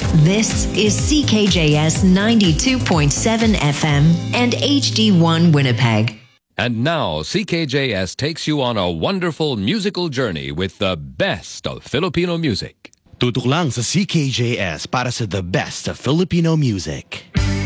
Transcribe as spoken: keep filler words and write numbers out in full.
This is C K J S ninety-two point seven F M and H D one Winnipeg. And now, C K J S takes you on a wonderful musical journey with the best of Filipino music. Tutok lang sa C K J S para sa the best of Filipino music.